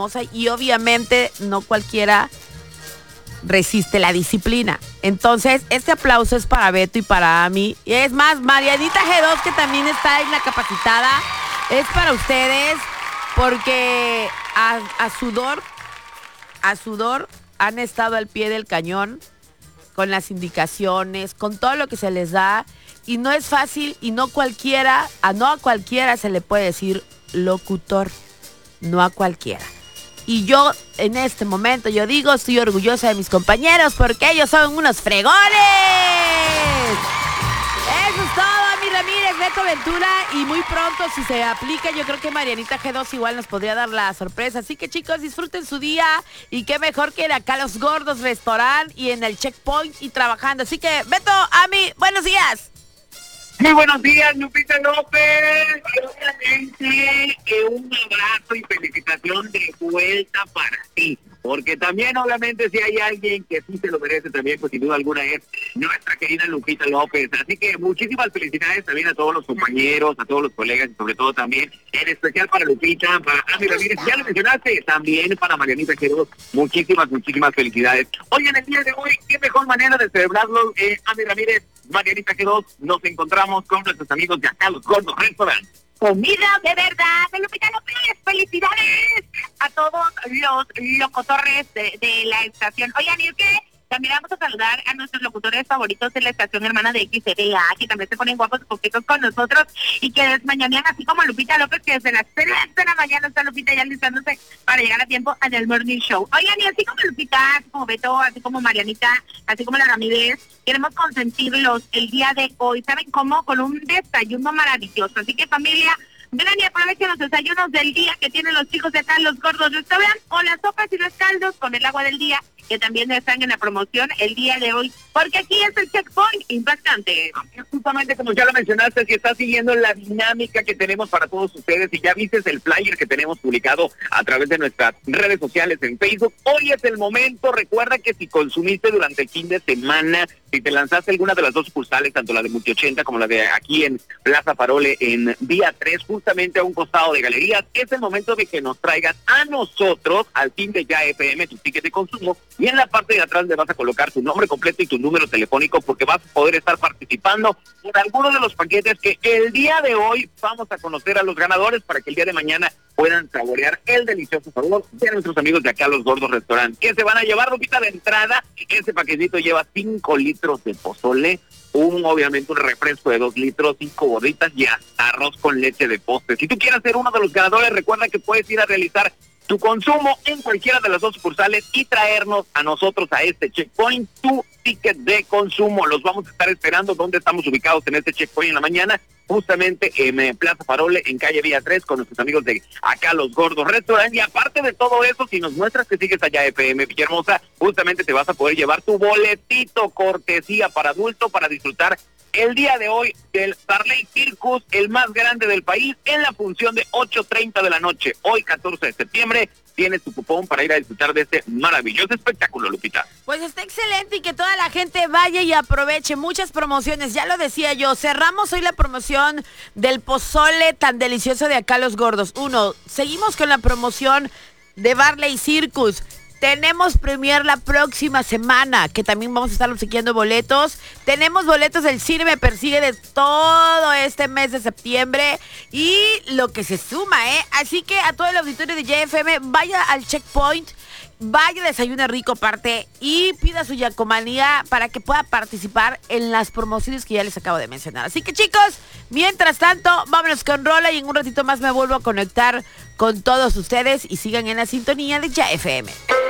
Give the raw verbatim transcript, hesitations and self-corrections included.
y obviamente no cualquiera resiste la disciplina. Entonces, este aplauso es para Beto y para Ami. Y es más, Marianita G dos, que también está en la capacitada, es para ustedes porque a, a sudor, a sudor han estado al pie del cañón con las indicaciones, con todo lo que se les da. Y no es fácil y no cualquiera, a no a cualquiera se le puede decir locutor, no a cualquiera. Y yo en este momento, yo digo, estoy orgullosa de mis compañeros porque ellos son unos fregones. Eso es todo, Ami Ramírez, Beto Ventura. Y muy pronto, si se aplica, yo creo que Marianita G dos igual nos podría dar la sorpresa. Así que, chicos, disfruten su día. Y qué mejor que ir acá a Los Gordos Restaurant y en el Checkpoint y trabajando. Así que, Beto, Ami, buenos días. Muy buenos días, Lupita López. Obviamente, eh, un abrazo y felicitación de vuelta para ti. Porque también, obviamente, si hay alguien que sí se lo merece también, pues sin duda alguna es nuestra querida Lupita López. Así que muchísimas felicidades también a todos los compañeros, a todos los colegas y sobre todo también, en especial para Lupita, para Ami Ramírez. Ya lo mencionaste, también para Marianita G dos. Muchísimas, muchísimas felicidades. Hoy en el día de hoy, qué mejor manera de celebrarlo, eh, Ami Ramírez, Marianita G dos. Nos encontramos con nuestros amigos de acá, Los Gordos Restaurant. Comida de verdad, de Lupita López, felicidades a todos los locutores de, de la estación. Oigan, y es que también vamos a saludar a nuestros locutores favoritos de la estación hermana de X R A, que también se ponen guapos y poquitos con nosotros y que desmañanean así como Lupita López, que desde las tres de la mañana está Lupita ya listándose para llegar a tiempo en el Morning Show. Oigan, y así como Lupita, así como Beto, así como Marianita, así como la Ramírez, queremos consentirlos el día de hoy. ¿Saben cómo? Con un desayuno maravilloso. Así que, familia, vengan y aprovechen los desayunos del día que tienen los chicos de acá, Los Gordos Restaurant, o las sopas y los caldos con el agua del día, que también están en la promoción el día de hoy, porque aquí es el Checkpoint impactante. Justamente como ya lo mencionaste, si estás siguiendo la dinámica que tenemos para todos ustedes y ya viste el flyer que tenemos publicado a través de nuestras redes sociales en Facebook, hoy es el momento. Recuerda que si consumiste durante el fin de semana, si te lanzaste alguna de las dos sucursales, tanto la de Multi ochenta como la de aquí en Plaza Parole, en Vía tres, justamente a un costado de Galerías, es el momento de que nos traigan a nosotros, al fin de Ya F M, tu ticket de consumo, y en la parte de atrás le vas a colocar tu nombre completo y tu número telefónico, porque vas a poder estar participando por algunos de los paquetes que el día de hoy vamos a conocer a los ganadores para que el día de mañana puedan saborear el delicioso sabor de nuestros amigos de acá, Los Gordos Restaurant. ¿Qué se van a llevar, Lupita, de entrada? Ese paquetito lleva cinco litros de pozole, un, obviamente, un refresco de dos litros, cinco gorditas y hasta arroz con leche de postre. Si tú quieres ser uno de los ganadores, recuerda que puedes ir a realizar tu consumo en cualquiera de las dos sucursales y traernos a nosotros a este Checkpoint tu ticket de consumo. Los vamos a estar esperando. ¿Dónde estamos ubicados en este Checkpoint en la mañana? Justamente en Plaza Parole, en calle Vía tres, con nuestros amigos de acá, Los Gordos Restaurant. Y aparte de todo eso, si nos muestras que sigues allá F M Villahermosa, justamente te vas a poder llevar tu boletito cortesía para adulto para disfrutar el día de hoy del Barley Circus, el más grande del país, en la función de ocho treinta de la noche. Hoy, catorce de septiembre, tienes tu cupón para ir a disfrutar de este maravilloso espectáculo, Lupita. Pues está excelente y que toda la gente vaya y aproveche muchas promociones. Ya lo decía yo, cerramos hoy la promoción del pozole tan delicioso de acá, Los Gordos. Uno, seguimos con la promoción de Barley Circus. Tenemos premier la próxima semana, que también vamos a estar obsequiando boletos. Tenemos boletos del Cine Me Persigue de todo este mes de septiembre. Y lo que se suma, ¿eh? Así que a todo el auditorio de J F M, vaya al Checkpoint, vaya, desayune rico aparte y pida su yacomanía para que pueda participar en las promociones que ya les acabo de mencionar. Así que, chicos, mientras tanto, vámonos con rola y en un ratito más me vuelvo a conectar con todos ustedes y sigan en la sintonía de Ya F M.